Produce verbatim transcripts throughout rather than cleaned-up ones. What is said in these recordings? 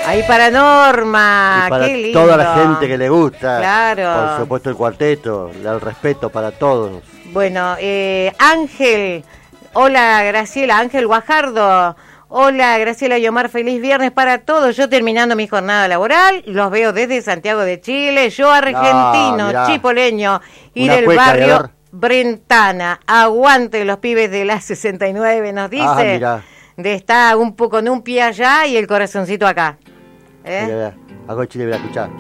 Ahí para Norma, y para qué lindo. toda la gente que le gusta. Claro. Por supuesto el cuarteto, el respeto para todos. Bueno, eh, Ángel, hola Graciela, Ángel Guajardo. Hola Graciela y Omar, feliz viernes para todos. Yo terminando mi jornada laboral, los veo desde Santiago de Chile, yo argentino, no, chipoleño y una del cueca, barrio Brentana. Aguante los pibes de la sesenta y nueve, nos dice. Ah, mirá. De estar un poco con un pie allá y el corazoncito acá. ¿Eh? Mira, mira. Algo de Chile, mira, escuchá.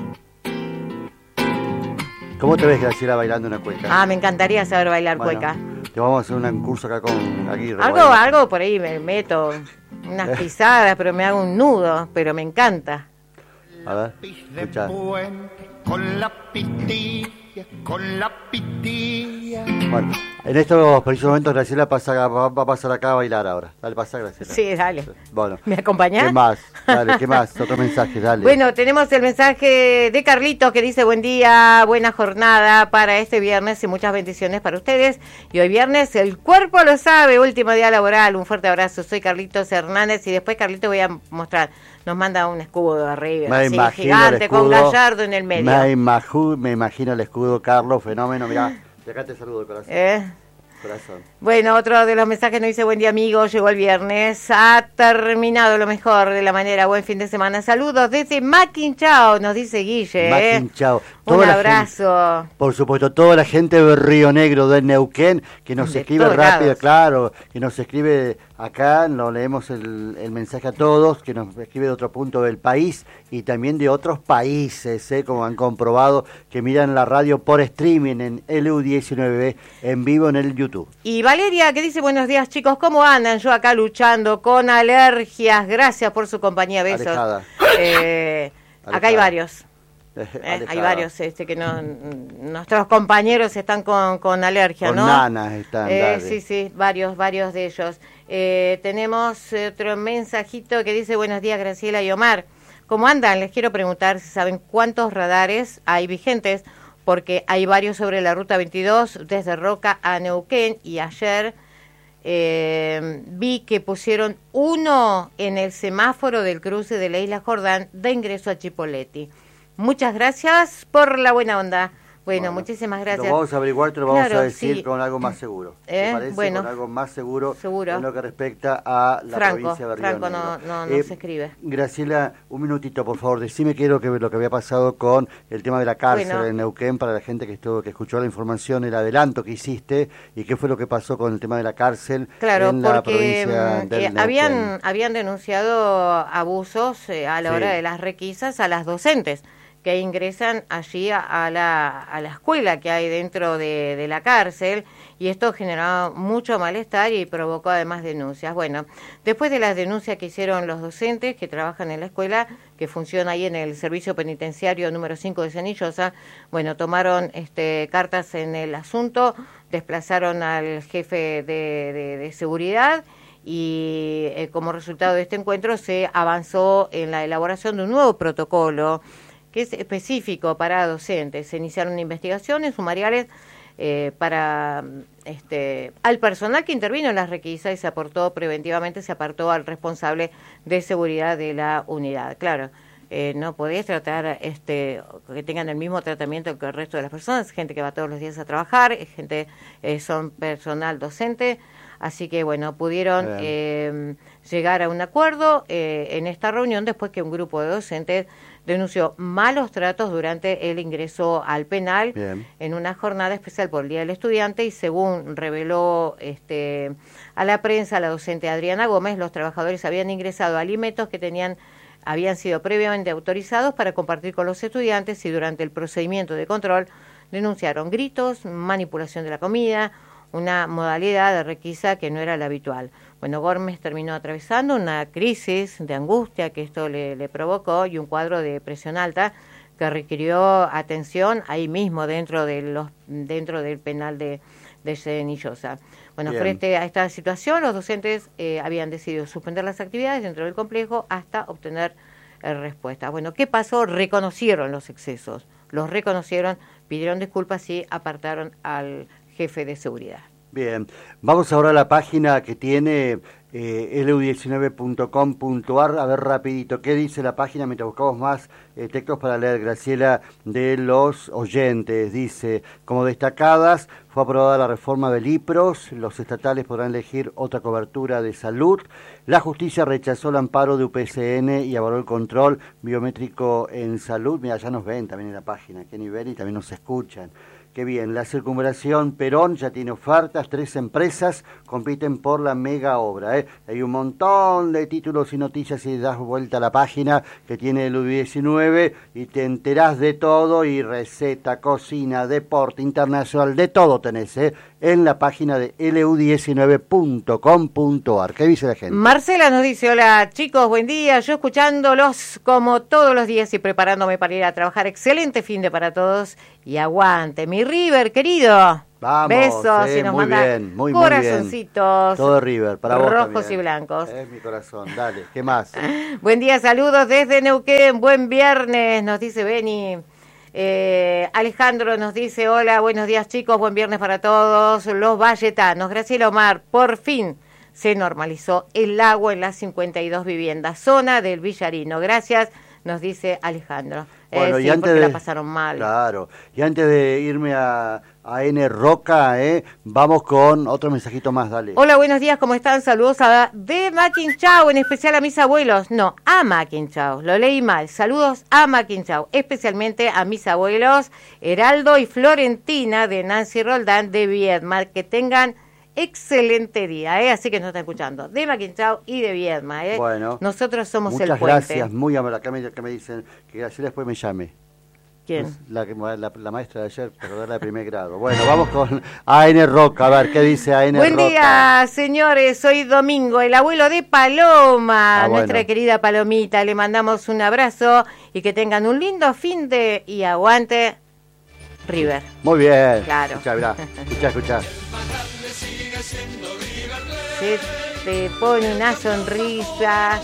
¿Cómo te ves, Graciela, bailando una cueca? Ah, me encantaría saber bailar bueno, cueca. Te vamos a hacer un curso acá con Aguirre. Algo, bueno. algo por ahí me meto, unas pisadas, pero me hago un nudo, pero me encanta. A ver, escuchá. Con la pitilla, con la pitilla. Bueno, en estos precisos momentos Graciela pasa, va, va a pasar acá a bailar ahora. Dale, pasa, Graciela. Sí, dale. Bueno. ¿Me acompañás? ¿Qué más? Dale, ¿qué más? Otro mensaje, dale. Bueno, tenemos el mensaje de Carlitos que dice: buen día, buena jornada para este viernes y muchas bendiciones para ustedes. Y hoy viernes el cuerpo lo sabe, último día laboral. Un fuerte abrazo, soy Carlitos Hernández y después Carlitos voy a mostrar. Nos manda un escudo arriba, me así, imagino gigante, el escudo, con Gallardo en el medio. Me, imaju, me imagino el escudo, Carlos, fenómeno. Mirá, de acá te saludo, corazón. ¿Eh? Corazón. Bueno, otro de los mensajes nos dice: buen día amigos, llegó el viernes, ha terminado lo mejor de la manera, buen fin de semana, saludos desde Maquinchao, nos dice Guille. Maquinchao. Un Toda abrazo. Gente, por supuesto, toda la gente de Río Negro, de Neuquén, que nos De escribe todos rápido, lados. claro, que nos escribe acá, lo leemos el, el mensaje a todos, que nos escribe de otro punto del país y también de otros países, ¿eh? Como han comprobado, que miran la radio por streaming en L U diecinueve en vivo en el YouTube. Y Valeria que dice: buenos días chicos, ¿cómo andan? Yo acá luchando con alergias, gracias por su compañía, besos. Alejada. Eh, Alejada. Acá hay varios. Eh, hay varios este que no nuestros compañeros están con, con alergia, con ¿no? nanas están, eh, dale. sí, sí, varios, varios de ellos. Eh, tenemos otro mensajito que dice: buenos días Graciela y Omar. ¿Cómo andan? Les quiero preguntar si saben cuántos radares hay vigentes, porque hay varios sobre la ruta veintidós desde Roca a Neuquén y ayer eh, vi que pusieron uno en el semáforo del cruce de la Isla Jordán de ingreso a Chipoleti. Muchas gracias por la buena onda. Bueno, bueno, muchísimas gracias. Lo vamos a averiguar, te lo vamos claro, a decir sí. con algo más seguro. ¿Eh? ¿Te parece? Bueno, con algo más seguro, seguro. en lo que respecta a la Franco, provincia de Río Franco Negro. no, no, no eh, se escribe. Graciela, un minutito, por favor. Decime qué es lo que, lo que había pasado con el tema de la cárcel bueno. en Neuquén, para la gente que estuvo, que escuchó la información, el adelanto que hiciste, y qué fue lo que pasó con el tema de la cárcel claro, en la porque, provincia del eh, Neuquén. habían, habían denunciado abusos eh, a la Sí. hora de las requisas a las docentes que ingresan allí a, a, la, a la escuela que hay dentro de, de la cárcel, y esto generó mucho malestar y provocó además denuncias. Bueno, después de las denuncias que hicieron los docentes que trabajan en la escuela, que funciona ahí en el servicio penitenciario número cinco de Cenillosa, bueno, tomaron este, cartas en el asunto, desplazaron al jefe de, de, de seguridad, y eh, como resultado de este encuentro se avanzó en la elaboración de un nuevo protocolo que es específico para docentes. Se iniciaron investigaciones sumariales eh, para este al personal que intervino en las requisas, y se aportó preventivamente, se apartó al responsable de seguridad de la unidad. Claro, eh, no podés tratar este que tengan el mismo tratamiento que el resto de las personas, gente que va todos los días a trabajar, gente eh, son personal docente. Así que, bueno, pudieron eh, llegar a un acuerdo eh, en esta reunión después que un grupo de docentes denunció malos tratos durante el ingreso al penal. Bien. En una jornada especial por el Día del Estudiante, y según reveló este, a la prensa la docente Adriana Gómez, los trabajadores habían ingresado alimentos que tenían habían sido previamente autorizados para compartir con los estudiantes, y durante el procedimiento de control denunciaron gritos, manipulación de la comida, una modalidad de requisa que no era la habitual. Bueno, Gómez terminó atravesando una crisis de angustia que esto le, le provocó, y un cuadro de presión alta que requirió atención ahí mismo dentro de los dentro del penal de, de Cenillosa. Bueno, Bien. frente a esta situación, los docentes eh, habían decidido suspender las actividades dentro del complejo hasta obtener eh, respuestas. Bueno, ¿qué pasó? Reconocieron los excesos, los reconocieron, pidieron disculpas y apartaron al jefe de seguridad. Bien, vamos ahora a la página que tiene eh, L U diecinueve punto com punto a r, a ver rapidito, ¿qué dice la página? Mientras buscamos más eh, textos para leer, Graciela, de los oyentes. Dice, como destacadas, fue aprobada la reforma del I P R O S, los estatales podrán elegir otra cobertura de salud, la justicia rechazó el amparo de U P C N y avaló el control biométrico en salud. Mira, ya nos ven también en la página, qué nivel, y también nos escuchan. Qué bien, la circunvalación Perón ya tiene ofertas, tres empresas compiten por la mega obra. ¿eh? Hay un montón de títulos y noticias y das vuelta a la página que tiene el U diecinueve y te enterás de todo, y receta, cocina, deporte, internacional, de todo tenés ¿eh? en la página de L U diecinueve punto com punto a r. ¿Qué dice la gente? Marcela nos dice, hola chicos, buen día, yo escuchándolos como todos los días y preparándome para ir a trabajar. Excelente fin de para todos y aguante, mi River querido. Vamos, besos eh, y nos muy manda bien, muy, corazoncitos. Muy bien. Todo River, para vos rojos también. y blancos. Es mi corazón, dale, ¿qué más? Buen día, saludos desde Neuquén, buen viernes, nos dice Beni. Eh, Alejandro nos dice, hola, buenos días chicos, buen viernes para todos los valletanos. Graciela Omar, por fin se normalizó el agua en las cincuenta y dos viviendas, zona del Villarino. Gracias, nos dice Alejandro. Bueno, eh, y sí, antes porque de, la pasaron mal. Claro, y antes de irme a, a N Roca, eh, vamos con otro mensajito más, dale. Hola, buenos días, ¿cómo están? Saludos a de Maquinchao, en especial a mis abuelos. No, a Maquinchao, lo leí mal. Saludos a Maquinchao, especialmente a mis abuelos Heraldo y Florentina de Nancy Roldán de Viedma. Que tengan excelente día, ¿eh? Así que nos están escuchando de Maquinchao y de Viedma, ¿eh? Bueno, nosotros somos el muchas puente. gracias, muy amable. Acá me, acá me dicen que Graciela después me llame. ¿Quién? La, la, la maestra de ayer, perdón, de primer grado. Bueno, vamos con A N Roca, a ver, ¿qué dice A N Roca? Buen día, señores, soy Domingo, el abuelo de Paloma, ah, nuestra bueno. querida Palomita. Le mandamos un abrazo y que tengan un lindo fin de... y aguante River. Muy bien. Claro. Escuchá, mirá, escuchá, escuchá. Se te pone una sonrisa.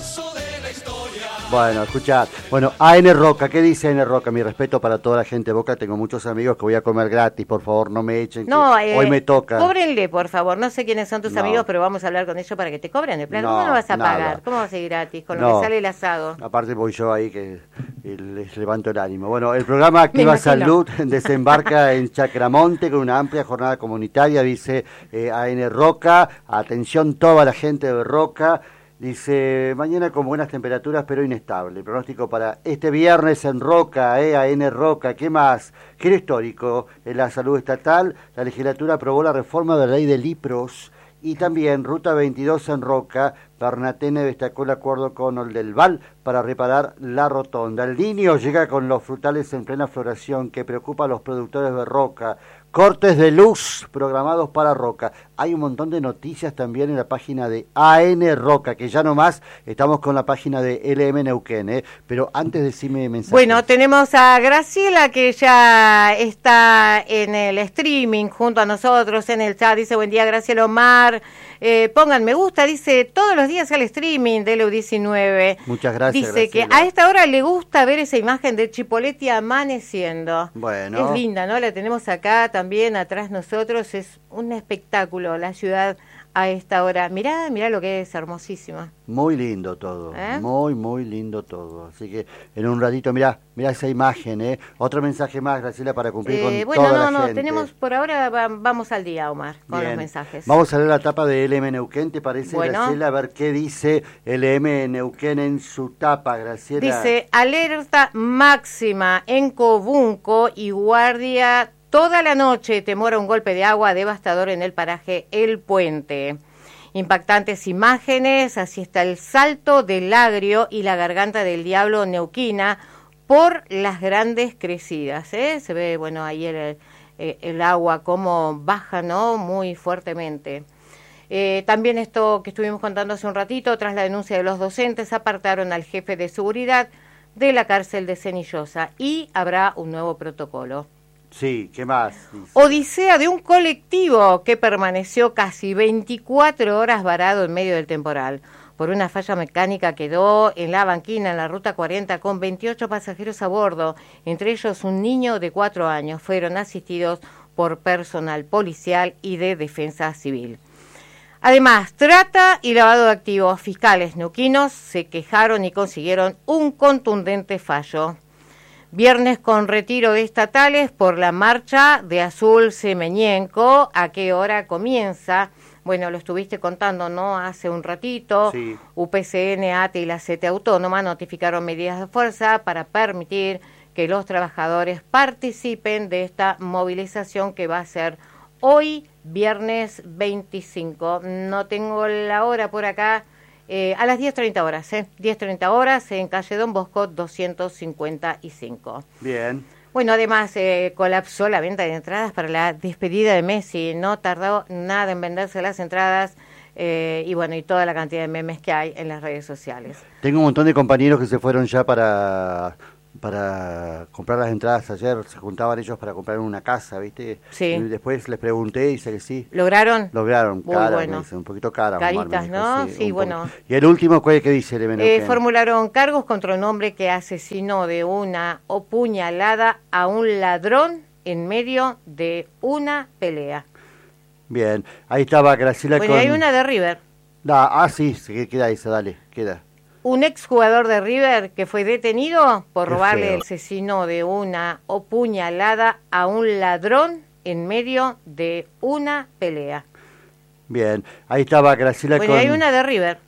Bueno, escuchá. Bueno, A N Roca, ¿qué dice A N Roca? Mi respeto para toda la gente de Boca. Tengo muchos amigos que voy a comer gratis, por favor, no me echen. No, que eh, hoy me toca. Cóbrenle, por favor. No sé quiénes son tus No. amigos, pero vamos a hablar con ellos para que te cobren el plan. No, ¿Cómo no vas a nada. pagar? ¿Cómo vas a ir gratis con lo No. que sale el asado? Aparte voy yo ahí que eh, les levanto el ánimo. Bueno, el programa Activa imagino. Salud desembarca en Chacramonte con una amplia jornada comunitaria, dice eh, A N Roca. Atención toda la gente de Roca. Dice, mañana con buenas temperaturas pero inestable. El pronóstico para este viernes en Roca, eh, A N Roca. ¿Qué más? Giro histórico en la salud estatal. La legislatura aprobó la reforma de la ley del I P R O S. Y también Ruta veintidós en Roca, Pernatene destacó el acuerdo con Oldelval para reparar la rotonda. El Niño llega con los frutales en plena floración que preocupa a los productores de Roca. Cortes de luz programados para Roca. Hay un montón de noticias también en la página de A N Roca, que ya nomás estamos con la página de L M Neuquén, ¿eh? Pero antes decime mensaje. Bueno, tenemos a Graciela que ya está en el streaming junto a nosotros en el chat. Dice, buen día Graciela Omar. Eh, pongan me gusta, dice, todos los días al streaming de L U diecinueve. Muchas gracias, Dice Graciela. que a esta hora le gusta ver esa imagen de Chipoletti amaneciendo. Bueno. Es linda, ¿no? La tenemos acá también atrás nosotros. Es un espectáculo la ciudad a esta hora. Mirá, mirá lo que es, hermosísima. Muy lindo todo, ¿Eh? muy, muy lindo todo. Así que en un ratito, mirá, mirá esa imagen, ¿eh? Otro mensaje más, Graciela, para cumplir Eh, con bueno, toda no, la no, gente. tenemos por ahora, va- vamos al día, Omar, con Bien. los mensajes. Vamos a leer la tapa de L M Neuquén, ¿te parece, Bueno. Graciela? A ver qué dice L M Neuquén en su tapa, Graciela. Dice, alerta máxima en Cobunco y guardia toda la noche, temor a un golpe de agua devastador en el paraje El Puente. Impactantes imágenes, así está el Salto del Agrio y la Garganta del Diablo neuquina por las grandes crecidas, ¿eh? Se ve, bueno, ahí el, el, el agua como baja, ¿no? Muy fuertemente. Eh, también esto que estuvimos contando hace un ratito, tras la denuncia de los docentes, apartaron al jefe de seguridad de la cárcel de Cenillosa y habrá un nuevo protocolo. Sí, ¿qué más? Dice. Odisea de un colectivo que permaneció casi veinticuatro horas varado en medio del temporal. Por una falla mecánica quedó en la banquina en la ruta cuarenta con veintiocho pasajeros a bordo, entre ellos un niño de cuatro años. Fueron asistidos por personal policial y de defensa civil. Además, trata y lavado de activos. Fiscales neuquinos se quejaron y consiguieron un contundente fallo. Viernes con retiro de estatales por la marcha de Azul Semeñenco. ¿A qué hora comienza? Bueno, lo estuviste contando, ¿no? Hace un ratito. Sí. U P C N, A T E y la C T Autónoma notificaron medidas de fuerza para permitir que los trabajadores participen de esta movilización que va a ser hoy, viernes veinticinco. No tengo la hora por acá. Eh, a las diez treinta horas, ¿eh? diez treinta horas en calle Don Bosco doscientos cincuenta y cinco. Bien. Bueno, además eh, colapsó la venta de entradas para la despedida de Messi. No tardó nada en venderse las entradas eh, y bueno, y toda la cantidad de memes que hay en las redes sociales. Tengo un montón de compañeros que se fueron ya para... para comprar las entradas. Ayer se juntaban ellos para comprar una casa, ¿viste? Sí. Y después les pregunté y dice que sí. ¿Lograron? Lograron, Muy cara, bueno. me dice, un poquito cara. Caritas, Omar, me dijo, ¿no? Sí, un bueno. poco. ¿Y el último cuál que dice? El Eh, formularon cargos contra un hombre que asesinó de una puñalada a un ladrón en medio de una pelea. Bien, ahí estaba Graciela Bueno, con... hay una de River. Da, ah, sí, sí, queda esa, dale, queda. Un exjugador de River que fue detenido por Qué robarle feo. el asesino de una puñalada a un ladrón en medio de una pelea. Bien, ahí estaba Graciela Bueno, con... hay una de River.